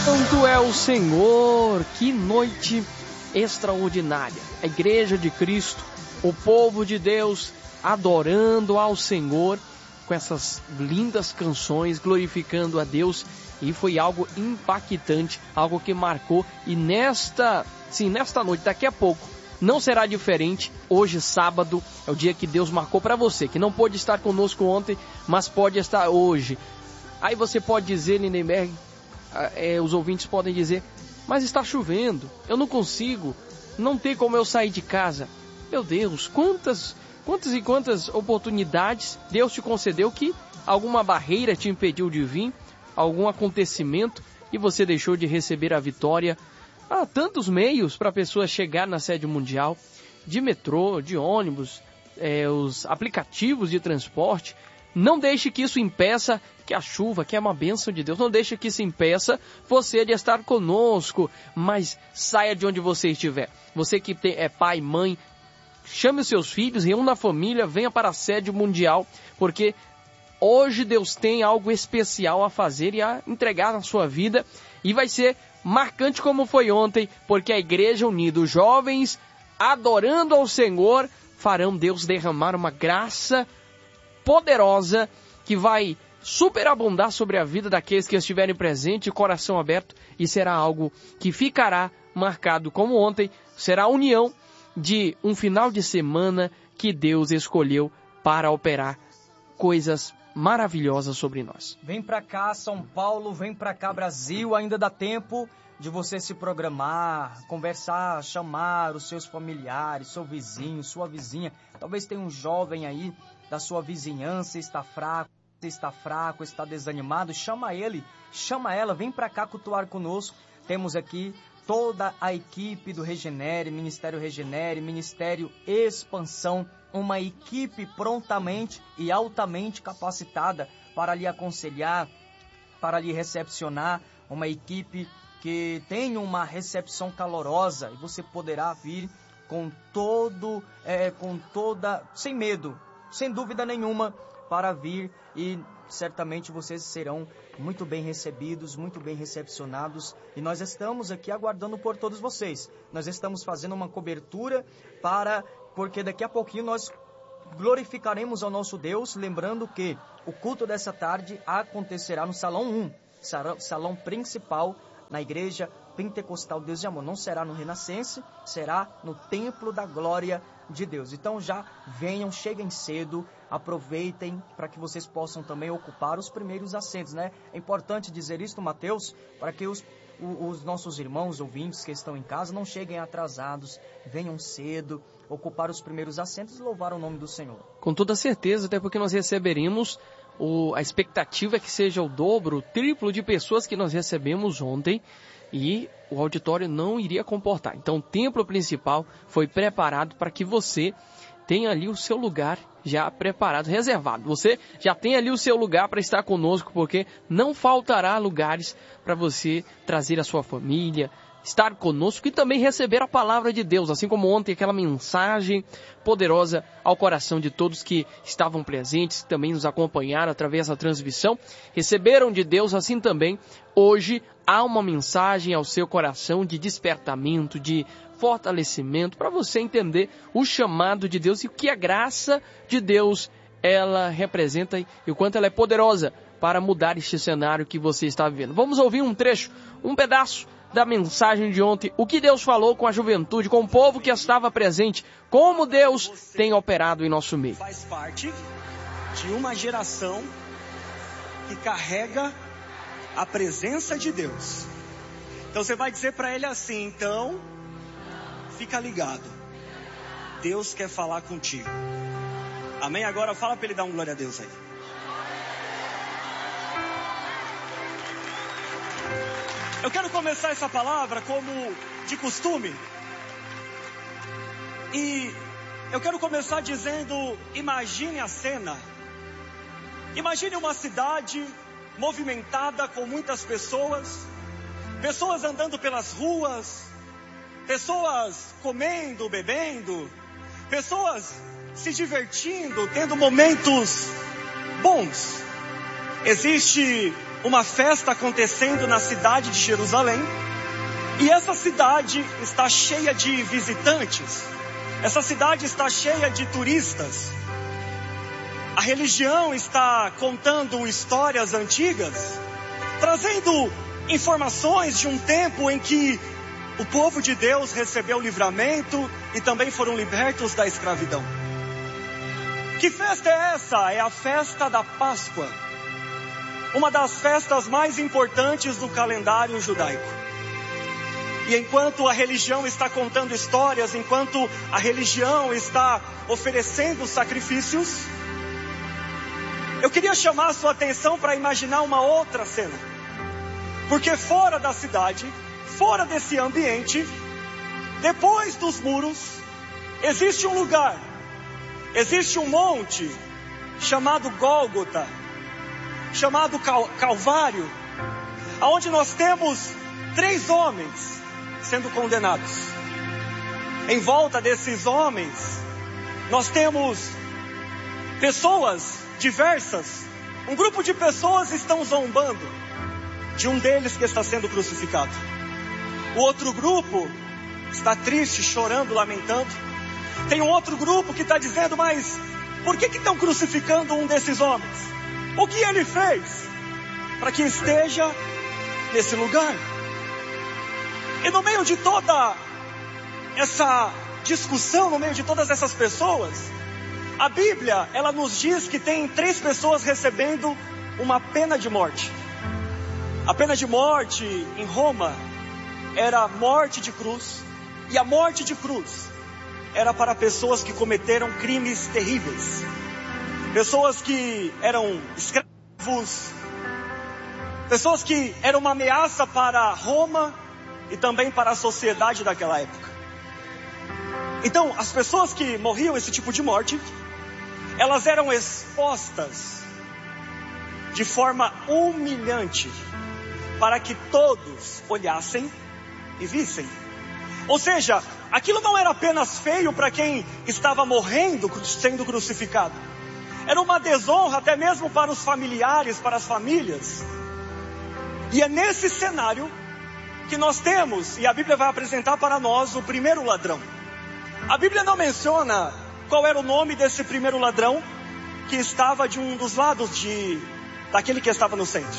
Santo é o Senhor, que noite extraordinária. A Igreja de Cristo, o povo de Deus adorando ao Senhor com essas lindas canções, glorificando a Deus, e foi algo impactante, algo que marcou. E nesta noite, daqui a pouco, não será diferente. Hoje, sábado, é o dia que Deus marcou para você, que não pôde estar conosco ontem, mas pode estar hoje. Aí você pode dizer, Lindenberg, os ouvintes podem dizer, mas está chovendo, eu não consigo, não tem como eu sair de casa. Meu Deus, quantas oportunidades Deus te concedeu que alguma barreira te impediu de vir, algum acontecimento, e você deixou de receber a vitória. Há tantos meios para a pessoa chegar na sede mundial, de metrô, de ônibus, os aplicativos de transporte. Não deixe que isso impeça, que a chuva, que é uma bênção de Deus, não deixe que isso impeça você de estar conosco, mas saia de onde você estiver. Você que é pai, mãe, chame os seus filhos, reúna a família, venha para a sede mundial, porque hoje Deus tem algo especial a fazer e a entregar na sua vida, e vai ser marcante como foi ontem, porque a Igreja Unida, os jovens adorando ao Senhor, farão Deus derramar uma graça poderosa que vai superabundar sobre a vida daqueles que estiverem presentes, coração aberto, e será algo que ficará marcado como ontem. Será a união de um final de semana que Deus escolheu para operar coisas maravilhosas sobre nós. Vem pra cá, São Paulo, vem pra cá, Brasil, ainda dá tempo de você se programar, conversar, chamar os seus familiares, seu vizinho, sua vizinha. Talvez tenha um jovem aí da sua vizinhança, está fraco, está desanimado. Chama ele, chama ela, vem pra cá cultuar conosco. Temos aqui toda a equipe do Regenere, Ministério Expansão, uma equipe prontamente e altamente capacitada para lhe aconselhar, para lhe recepcionar, uma equipe que tem uma recepção calorosa, e você poderá vir sem medo, sem dúvida nenhuma, para vir, e certamente vocês serão muito bem recebidos, muito bem recepcionados, e nós estamos aqui aguardando por todos vocês. Nós estamos fazendo uma cobertura porque daqui a pouquinho nós glorificaremos ao nosso Deus, lembrando que o culto dessa tarde acontecerá no Salão 1, salão principal, na Igreja Pentecostal Deus de Amor. Não será no Renascense, será no Templo da Glória de Deus. Então já venham, cheguem cedo, aproveitem para que vocês possam também ocupar os primeiros assentos, né? É importante dizer isso, Mateus, para que os nossos irmãos ouvintes que estão em casa não cheguem atrasados, venham cedo, ocupar os primeiros assentos e louvar o nome do Senhor. Com toda certeza, até porque nós receberemos, a expectativa é que seja o dobro, o triplo de pessoas que nós recebemos ontem, e o auditório não iria comportar. Então o templo principal foi preparado para que você tenha ali o seu lugar já preparado, reservado. Você já tem ali o seu lugar para estar conosco, porque não faltará lugares para você trazer a sua família, estar conosco e também receber a palavra de Deus, assim como ontem aquela mensagem poderosa ao coração de todos que estavam presentes, que também nos acompanharam através da transmissão, receberam de Deus. Assim também hoje há uma mensagem ao seu coração de despertamento, de fortalecimento, para você entender o chamado de Deus e o que a graça de Deus ela representa e o quanto ela é poderosa para mudar este cenário que você está vivendo. Vamos ouvir um trecho, um pedaço da mensagem de ontem, o que Deus falou com a juventude, com o povo que estava presente, como Deus tem operado em nosso meio. Faz parte de uma geração que carrega a presença de Deus. Então você vai dizer para ele assim, então, fica ligado, Deus quer falar contigo. Amém? Agora fala para ele dar um glória a Deus aí. Eu quero começar essa palavra como de costume. E eu quero começar dizendo, imagine a cena. Imagine uma cidade movimentada com muitas pessoas. Pessoas andando pelas ruas. Pessoas comendo, bebendo. Pessoas se divertindo, tendo momentos bons. Existe uma festa acontecendo na cidade de Jerusalém. E essa cidade está cheia de visitantes. Essa cidade está cheia de turistas. A religião está contando histórias antigas, trazendo informações de um tempo em que o povo de Deus recebeu livramento e também foram libertos da escravidão. Que festa é essa? É a festa da Páscoa. Uma das festas mais importantes do calendário judaico. E enquanto a religião está contando histórias, enquanto a religião está oferecendo sacrifícios, eu queria chamar a sua atenção para imaginar uma outra cena. Porque fora da cidade, fora desse ambiente, depois dos muros, existe um lugar, existe um monte chamado Gólgota, chamado Calvário, onde nós temos 3 homens sendo condenados. Em volta desses homens, nós temos pessoas diversas. Um grupo de pessoas estão zombando de um deles que está sendo crucificado. O outro grupo está triste, chorando, lamentando. Tem um outro grupo que está dizendo, mas por que estão crucificando um desses homens? O que ele fez para que esteja nesse lugar? E no meio de toda essa discussão, no meio de todas essas pessoas, a Bíblia, ela nos diz que tem 3 pessoas recebendo uma pena de morte. A pena de morte em Roma era morte de cruz. E a morte de cruz era para pessoas que cometeram crimes terríveis. Pessoas que eram escravos. Pessoas que eram uma ameaça para Roma e também para a sociedade daquela época. Então, as pessoas que morriam esse tipo de morte, elas eram expostas de forma humilhante para que todos olhassem e vissem. Ou seja, aquilo não era apenas feio para quem estava morrendo, sendo crucificado. Era uma desonra até mesmo para os familiares, para as famílias. E é nesse cenário que nós temos, e a Bíblia vai apresentar para nós, o primeiro ladrão. A Bíblia não menciona qual era o nome desse primeiro ladrão que estava de um dos lados daquele que estava no centro.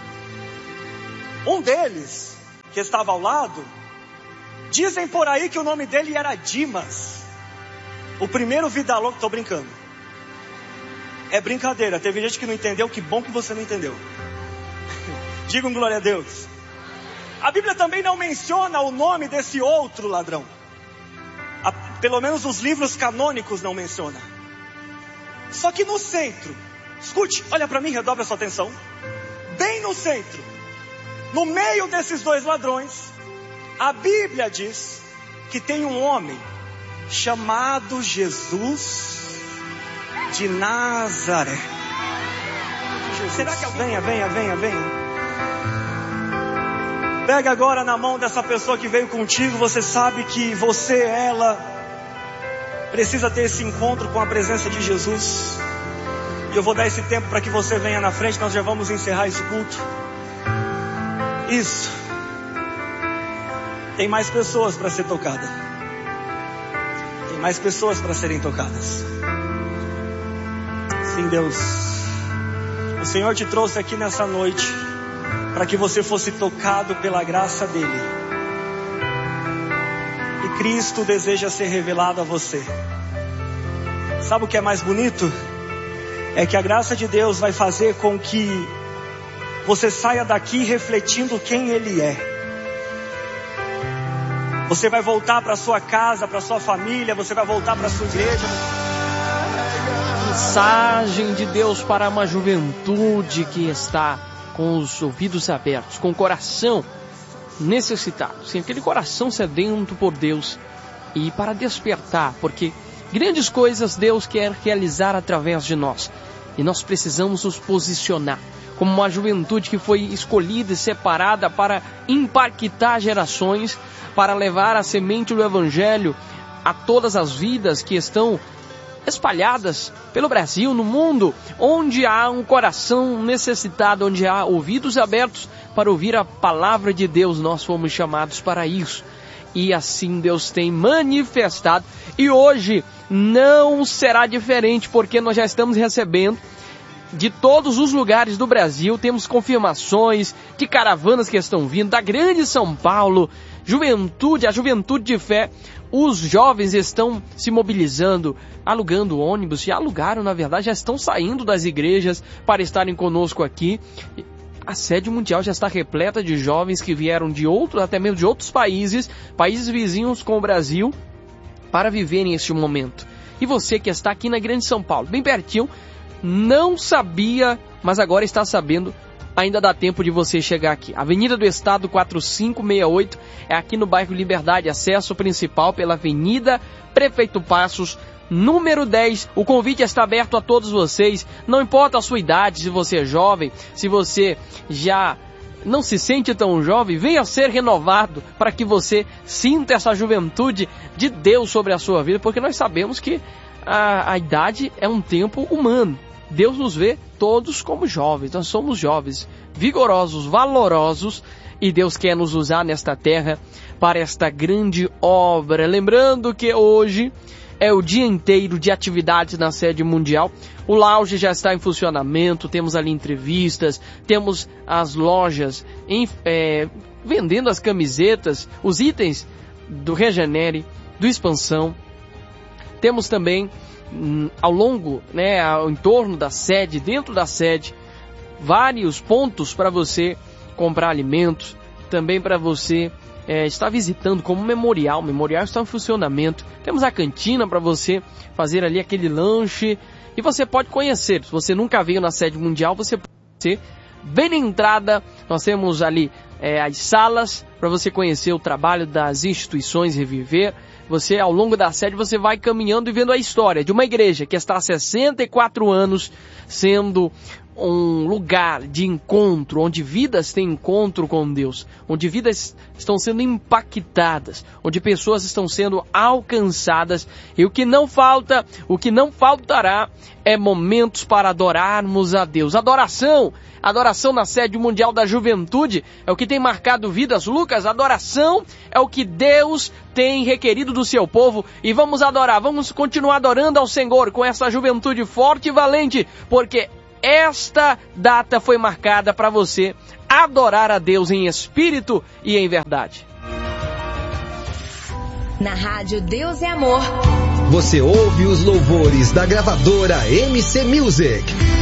Um deles, que estava ao lado, dizem por aí que o nome dele era Dimas. O primeiro vida louca, estou brincando. É brincadeira, teve gente que não entendeu, que bom que você não entendeu. Digam glória a Deus. A Bíblia também não menciona o nome desse outro ladrão. Pelo menos os livros canônicos não mencionam. Só que no centro, escute, olha para mim, redobra a sua atenção. Bem no centro, no meio desses 2 ladrões, a Bíblia diz que tem um homem chamado Jesus de Nazaré. Será que alguém... Venha. Pega agora na mão dessa pessoa que veio contigo. Você sabe que você, ela, precisa ter esse encontro com a presença de Jesus. E eu vou dar esse tempo para que você venha na frente. Nós já vamos encerrar esse culto. Isso. Tem mais pessoas para ser tocada. Tem mais pessoas para serem tocadas. Sim, Deus. O Senhor te trouxe aqui nessa noite para que você fosse tocado pela graça dele. E Cristo deseja ser revelado a você. Sabe o que é mais bonito? É que a graça de Deus vai fazer com que você saia daqui refletindo quem Ele é. Você vai voltar para sua casa, para sua família, você vai voltar para sua igreja. Mensagem de Deus para uma juventude que está com os ouvidos abertos, com o coração necessitado, sim, aquele coração sedento por Deus e para despertar, porque grandes coisas Deus quer realizar através de nós e nós precisamos nos posicionar como uma juventude que foi escolhida e separada para impactar gerações, para levar a semente do Evangelho a todas as vidas que estão espalhadas pelo Brasil, no mundo, onde há um coração necessitado, onde há ouvidos abertos para ouvir a palavra de Deus. Nós fomos chamados para isso. E assim Deus tem manifestado. E hoje não será diferente, porque nós já estamos recebendo de todos os lugares do Brasil. Temos confirmações de caravanas que estão vindo, da grande São Paulo, juventude, a juventude de fé. Os jovens estão se mobilizando, alugando ônibus, já alugaram, na verdade, já estão saindo das igrejas para estarem conosco aqui. A sede mundial já está repleta de jovens que vieram de outros, até mesmo de outros países vizinhos com o Brasil, para viverem este momento. E você que está aqui na grande São Paulo, bem pertinho, não sabia, mas agora está sabendo. Ainda dá tempo de você chegar aqui. Avenida do Estado 4568, é aqui no bairro Liberdade, acesso principal pela Avenida Prefeito Passos, número 10. O convite está aberto a todos vocês, não importa a sua idade, se você é jovem, se você já não se sente tão jovem, venha ser renovado para que você sinta essa juventude de Deus sobre a sua vida, porque nós sabemos que a idade é um tempo humano. Deus nos vê todos como jovens, nós somos jovens, vigorosos, valorosos, e Deus quer nos usar nesta terra para esta grande obra. Lembrando que hoje é o dia inteiro de atividades na sede mundial. O lounge já está em funcionamento, temos ali entrevistas, temos as lojas vendendo as camisetas, os itens do Regenere, do Expansão. Temos também ao longo, ao entorno da sede, dentro da sede, vários pontos para você comprar alimentos, também para você estar visitando como memorial. O memorial está em funcionamento. Temos a cantina para você fazer ali aquele lanche, e você pode conhecer. Se você nunca veio na sede mundial, você pode conhecer. Bem na entrada, nós temos ali as salas para você conhecer o trabalho das instituições Reviver. Você, ao longo da sede, você vai caminhando e vendo a história de uma igreja que está há 64 anos sendo um lugar de encontro, onde vidas têm encontro com Deus, onde vidas estão sendo impactadas, onde pessoas estão sendo alcançadas, e o que não faltará é momentos para adorarmos a Deus. Adoração na sede mundial da juventude é o que tem marcado vidas. Lucas, adoração é o que Deus tem requerido do seu povo, e vamos adorar, vamos continuar adorando ao Senhor com essa juventude forte e valente, porque esta data foi marcada para você adorar a Deus em espírito e em verdade. Na rádio Deus é Amor, você ouve os louvores da gravadora MC Music.